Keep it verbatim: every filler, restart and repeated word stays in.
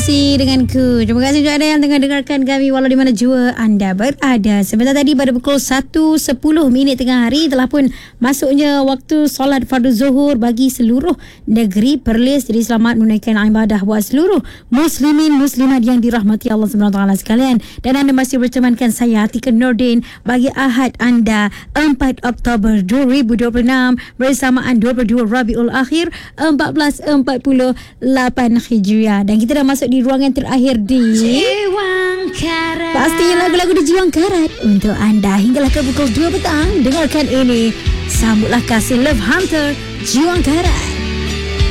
masih denganku. Terima kasih juga ada yang tengah dengarkan kami walau di mana jua anda berada. Sebentar tadi pada pukul satu sepuluh minit tengah hari telah pun masuknya waktu solat fardu zuhur bagi seluruh negeri Perlis. Jadi selamat menunaikan ibadah buat seluruh muslimin muslimat yang dirahmati Allah subhanahu wa taala sekalian. Dan anda masih bertemankan saya Atika Nordin bagi Ahad anda empat Oktober dua ribu dua puluh enam bersamaan dua puluh dua Rabiul Akhir seribu empat ratus empat puluh lapan Hijriah. Dan kita dah masuk di ruangan terakhir di Jiwang Karat. Pastinya lagu-lagu di Jiwang Karat untuk anda hinggalah ke pukul dua petang. Dengarkan ini, sambutlah kasih Love Hunter Jiwang Karat.